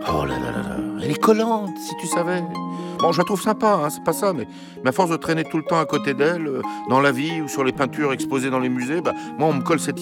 Oh là là là là, elle est collante, si tu savais. Bon, je la trouve sympa, hein, c'est pas ça, mais à force de traîner tout le temps à côté d'elle, dans la vie ou sur les peintures exposées dans les musées, bah, moi, on me colle cette